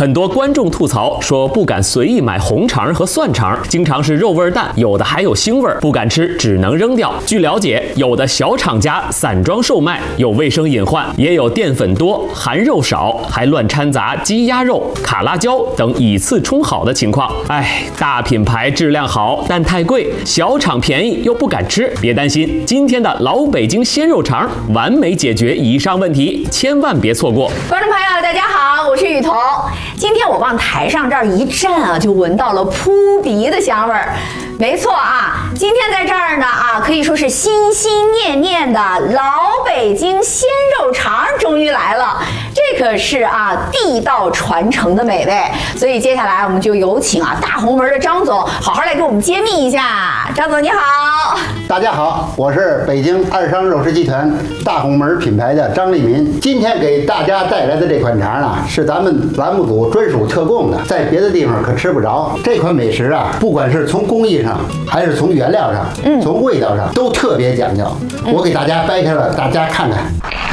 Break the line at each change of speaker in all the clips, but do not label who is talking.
很多观众吐槽说不敢随意买红肠和蒜肠，经常是肉味淡，有的还有腥味，不敢吃，只能扔掉。据了解，有的小厂家散装售卖，有卫生隐患，也有淀粉多、含肉少，还乱掺杂鸡鸭肉、卡拉椒等以次充好的情况。大品牌质量好，但太贵；小厂便宜又不敢吃。别担心，今天的老北京鲜肉肠完美解决以上问题，千万别错过。
观众朋友，大家好，我是雨桐。今天我往台上这儿一站啊，就闻到了扑鼻的香味儿。没错啊，今天在这儿呢可以说是心心念念的老北京鲜肉肠终于来了。这可是地道传承的美味，所以接下来我们就有请大红门的张总好好来给我们揭秘一下。张总你好。
大家好，我是北京二商肉食集团大红门品牌的张立民。今天给大家带来的这款肠呢，是咱们栏目组专属特供的，在别的地方可吃不着。这款美食不管是从工艺上，还是从原料上，从味道上，都特别讲究。我给大家掰开了，大家看看。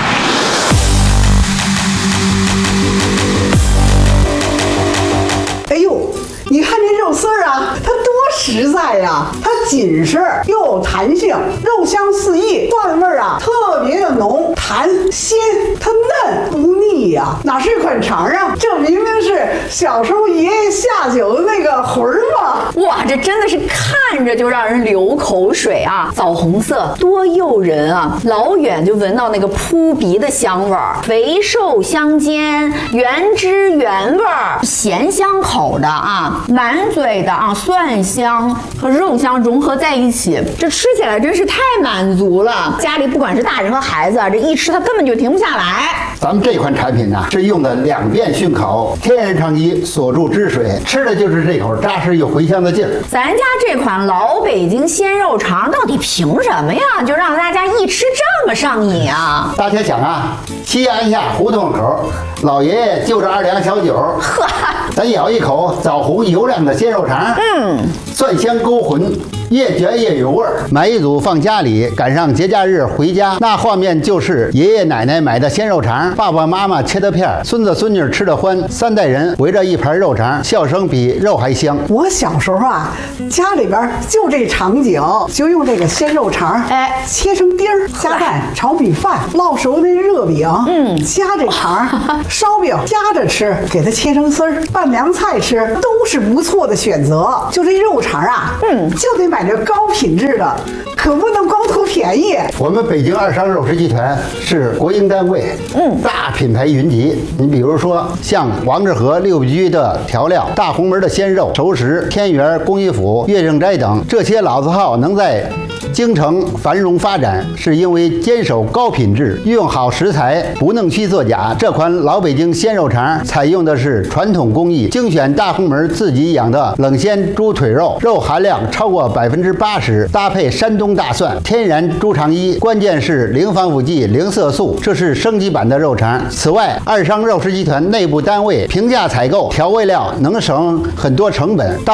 哎呦，你看这肉丝儿它多实在呀！它紧实又有弹性，肉香四溢，蒜味儿特别的浓，弹鲜，它嫩不腻呀！哪是一款肠这明明是小时候爷爷下酒的那个魂儿嘛！
哇，这真的是看着就让人流口水枣红色多诱人老远就闻到那个扑鼻的香味儿，肥瘦相间，原汁原味儿，咸香口的满嘴的蒜香和肉香融合在一起，这吃起来真是太满足了。家里不管是大人和孩子这一吃它根本就停不下来。
咱们这款产品是用的2遍熏烤，天然长鸡锁住汁水，吃的就是这口扎实又回香的劲儿。
咱家这款老北京鲜肉肠到底凭什么呀？就让大家一吃这么上瘾啊？
大家想西安下胡同口，老爷爷就着2两小酒，咱咬一口枣红油亮的鲜肉肠，蒜香勾魂，越嚼越有味儿。买一组放家里，赶上节假日回家，那画面就是爷爷奶奶买的鲜肉肠，爸爸妈妈切的片，孙子孙女吃的欢，3代人围着一盘肉肠，笑声比肉还香。
我小时候家里边就这场景，就用这个鲜肉肠，切成丁儿，加蛋炒米饭，烙熟那热饼，夹这肠，烧饼夹着吃，给它切成丝儿，拌凉菜吃，都是不错的选择。就这肉肠就得买这高品质的，可不能光图便宜。
我们北京二商肉食集团是国营单位，大品牌云集。你比如说像王致和6必居的调料、大红门的鲜肉、熟食、天元、工艺府、岳正斋等这些老字号能在京城繁荣发展，是因为坚守高品质，用好食材，不弄虚作假。这款老北京鲜肉肠采用的是传统工艺，精选大红门自己养的冷鲜猪腿肉，肉含量超过80%，搭配山东大蒜、天然猪肠衣，关键是零防腐剂、零色素，这是升级版的肉肠。此外，二商肉食集团内部单位平价采购调味料，能省很多成本。